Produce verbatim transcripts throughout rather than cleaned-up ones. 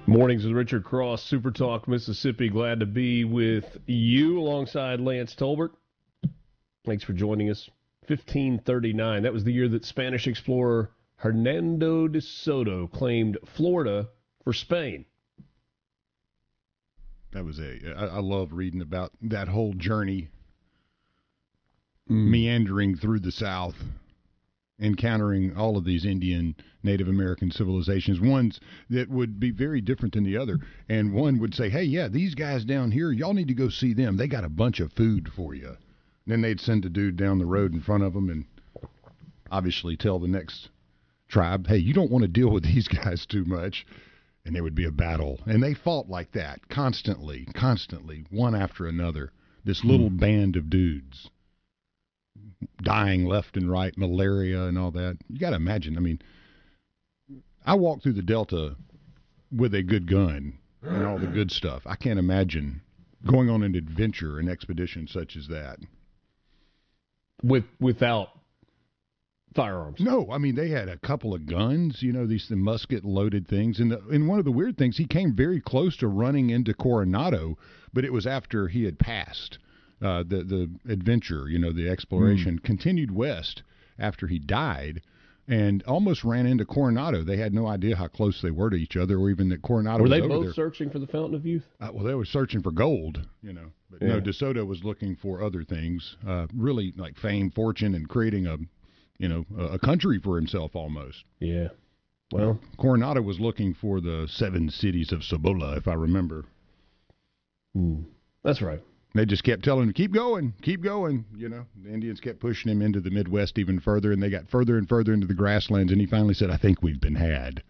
Mornings with Richard Cross, Super Talk, Mississippi. Glad to be with you alongside Lance Tolbert. Thanks for joining us. fifteen thirty-nine. That was the year that Spanish explorer Hernando de Soto claimed Florida for Spain. That was a. I, I love reading about that whole journey, Mm. meandering through the South, encountering all of these Indian, Native American civilizations, ones that would be very different than the other. And one would say, hey, yeah, these guys down here, y'all need to go see them. They got a bunch of food for you. Then they'd send a dude down the road in front of them and obviously tell the next tribe, hey, you don't want to deal with these guys too much. And there would be a battle. And they fought like that constantly, constantly, one after another. This little mm. band of dudes dying left and right, malaria and all that. You got to imagine. I mean, I walked through the Delta with a good gun and all the good stuff. I can't imagine going on an adventure, an expedition such as that. With without firearms? No, I mean, they had a couple of guns, you know, these the musket-loaded things. And, the, and one of the weird things, he came very close to running into Coronado, but it was after he had passed. Uh, the the adventure, you know, the exploration mm. continued west after he died and almost ran into Coronado. They had no idea how close they were to each other or even that Coronado were was they over both there. Searching for the Fountain of Youth? Uh, well, they were searching for gold, you know. But yeah. no, De Soto was looking for other things, uh, really like fame, fortune, and creating a, you know, a, a country for himself almost. Yeah. Well, Coronado was looking for the seven cities of Cibola, if I remember. Mm. That's right. They just kept telling him, keep going, keep going. You know, the Indians kept pushing him into the Midwest even further, and they got further and further into the grasslands, and he finally said, I think we've been had.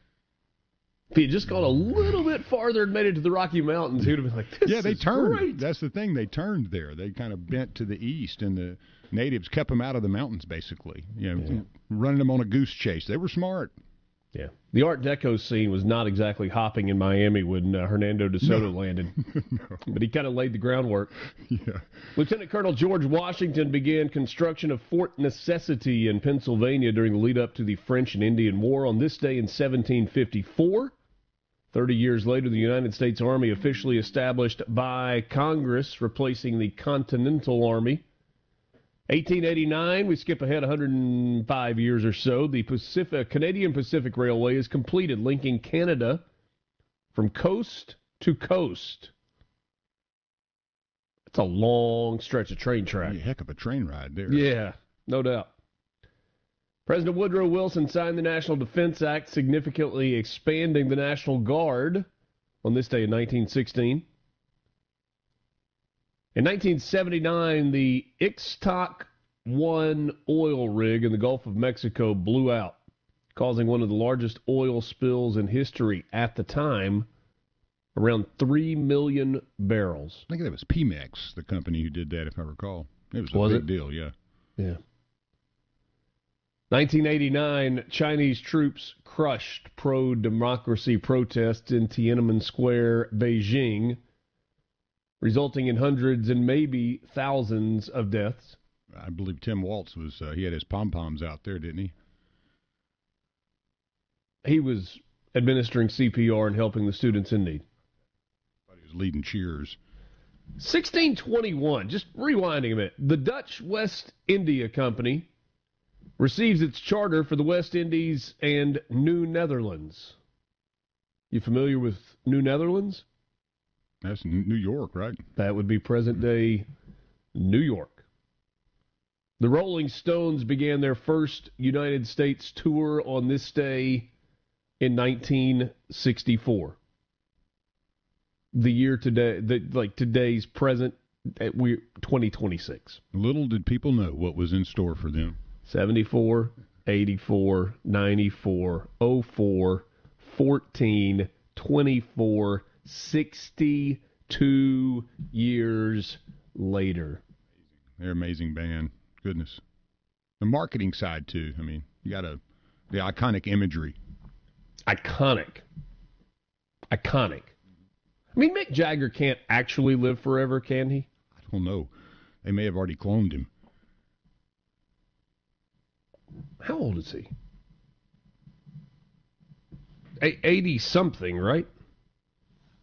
If he had just gone a little bit farther and made it to the Rocky Mountains, he would have been like, this yeah, they is turned. great. That's the thing. They turned there. They kind of bent to the east, and the natives kept them out of the mountains, basically, you know, yeah. running them on a goose chase. They were smart. Yeah. The Art Deco scene was not exactly hopping in Miami when uh, Hernando de Soto no. landed. no. But he kind of laid the groundwork. Yeah. Lieutenant Colonel George Washington began construction of Fort Necessity in Pennsylvania during the lead-up to the French and Indian War. On this day in seventeen fifty-four, thirty years later, the United States Army officially established by Congress, replacing the Continental Army. eighteen eighty-nine, we skip ahead one hundred five years or so. The Pacific, Canadian Pacific Railway is completed, linking Canada from coast to coast. It's a long stretch of train track. A heck of a train ride there. Yeah, no doubt. President Woodrow Wilson signed the National Defense Act, significantly expanding the National Guard on this day in nineteen sixteen. In nineteen seventy-nine, the Ixtoc one oil rig in the Gulf of Mexico blew out, causing one of the largest oil spills in history at the time, around three million barrels. I think that was Pemex, the company who did that, if I recall. It was a was big it? deal, yeah. Yeah. nineteen eighty-nine, Chinese troops crushed pro-democracy protests in Tiananmen Square, Beijing, resulting in hundreds and maybe thousands of deaths. I believe Tim Waltz was, uh, he had his pom-poms out there, didn't he? He was administering C P R and helping the students in need. But he was leading cheers. sixteen twenty-one, just rewinding a bit. The Dutch West India Company receives its charter for the West Indies and New Netherlands. You familiar with New Netherlands? That's New York, right? That would be present-day New York. The Rolling Stones began their first United States tour on this day in nineteen sixty-four. The year today, the, like today's present, we twenty twenty-six. Little did people know what was in store for them. seventy-four, eighty-four, ninety-four, oh four, fourteen, twenty-four, sixty-two years later. They're an amazing band. Goodness. The marketing side, too. I mean, you got to, the iconic imagery. Iconic. Iconic. I mean, Mick Jagger can't actually live forever, can he? I don't know. They may have already cloned him. How old is he? eighty-something, right?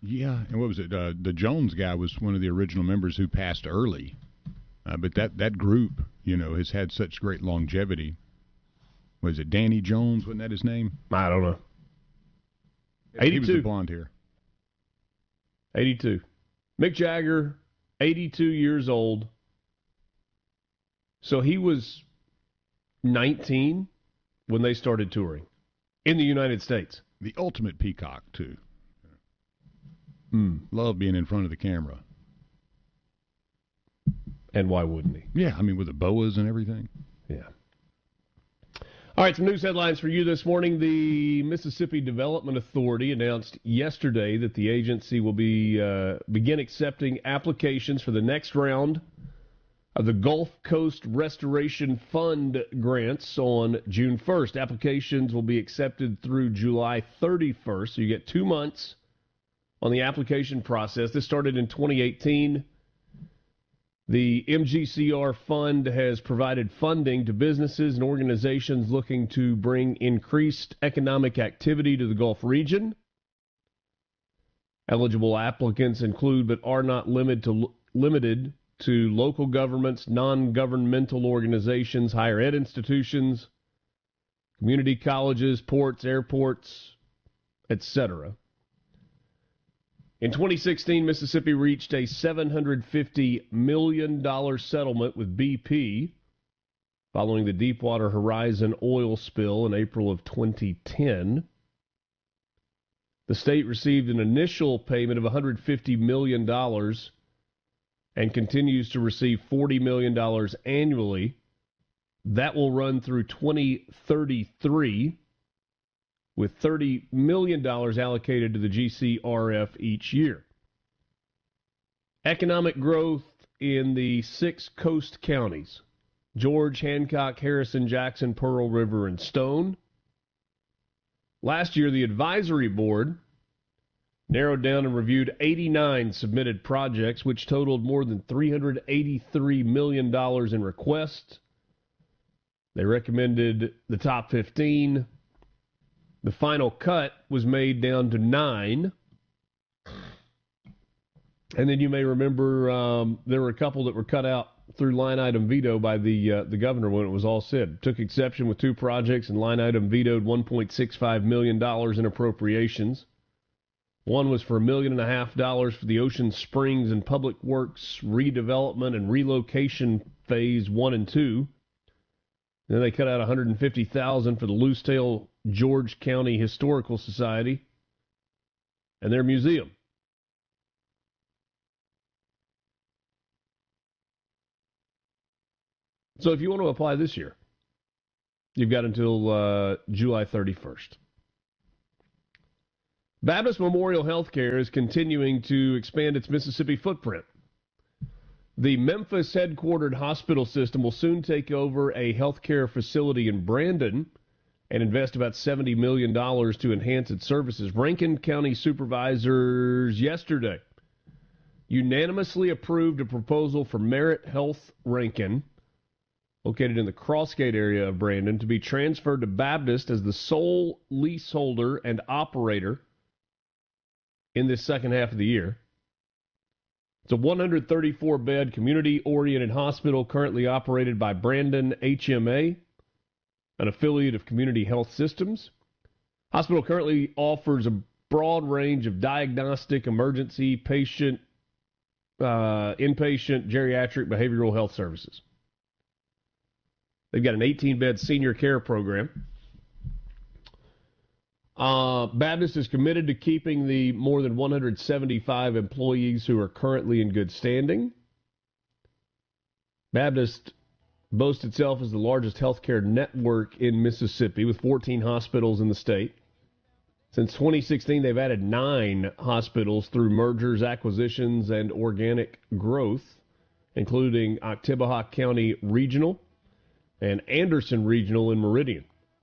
Yeah, and what was it? Uh, the Jones guy was one of the original members who passed early. Uh, but that, that group, you know, has had such great longevity. Was it Danny Jones? Wasn't that his name? I don't know. eighty-two. He was the blonde hair. eighty-two. Mick Jagger, eighty-two years old. So he was nineteen when they started touring in the United States. The ultimate peacock, too. Mm. Love being in front of the camera. And why wouldn't he? Yeah, I mean, with the boas and everything. Yeah. All right, some news headlines for you this morning. The Mississippi Development Authority announced yesterday that the agency will be uh, begin accepting applications for the next round of the Gulf Coast Restoration Fund grants on June first. Applications will be accepted through July thirty-first, so you get two months on the application process. This started in twenty eighteen. The M G C R fund has provided funding to businesses and organizations looking to bring increased economic activity to the Gulf region. Eligible applicants include but are not limited to, limited to local governments, non-governmental organizations, higher ed institutions, community colleges, ports, airports, et cetera. In twenty sixteen, Mississippi reached a seven hundred fifty million dollars settlement with B P following the Deepwater Horizon oil spill in April of twenty ten. The state received an initial payment of one hundred fifty million dollars and continues to receive forty million dollars annually. That will run through twenty thirty-three. With thirty million dollars allocated to the G C R F each year. Economic growth in the six coast counties, George, Hancock, Harrison, Jackson, Pearl River, and Stone. Last year, the advisory board narrowed down and reviewed eighty-nine submitted projects, which totaled more than three hundred eighty-three million dollars in requests. They recommended the top fifteen. The final cut was made down to nine. And then you may remember um, there were a couple that were cut out through line item veto by the uh, the governor when it was all said. Took exception with two projects and line item vetoed one point six five million dollars in appropriations. One was for a million and a half dollars for the Ocean Springs and Public Works redevelopment and relocation phase one and two. Then they cut out one hundred fifty thousand dollars for the Lucedale George County Historical Society and their museum. So if you want to apply this year, you've got until uh, July thirty-first. Baptist Memorial Healthcare is continuing to expand its Mississippi footprint. The Memphis headquartered hospital system will soon take over a healthcare facility in Brandon and invest about seventy million dollars to enhance its services. Rankin County supervisors yesterday unanimously approved a proposal for Merit Health Rankin, located in the Crossgate area of Brandon, to be transferred to Baptist as the sole leaseholder and operator in this second half of the year. It's a one hundred thirty-four bed community-oriented hospital currently operated by Brandon H M A, an affiliate of Community Health Systems. Hospital currently offers a broad range of diagnostic, emergency, patient, uh, inpatient, geriatric, behavioral health services. They've got an eighteen bed senior care program. Uh, Baptist is committed to keeping the more than one hundred seventy-five employees who are currently in good standing. Baptist boasts itself as the largest healthcare network in Mississippi with fourteen hospitals in the state. Since twenty sixteen, they've added nine hospitals through mergers, acquisitions, and organic growth, including Oktibbeha County Regional and Anderson Regional in Meridian.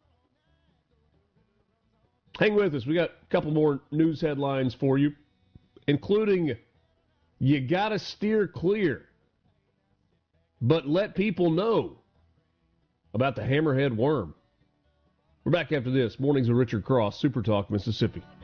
Hang with us. We got a couple more news headlines for you, including you got to steer clear, but let people know about the hammerhead worm. We're back after this. Mornings with Richard Cross, Super Talk, Mississippi.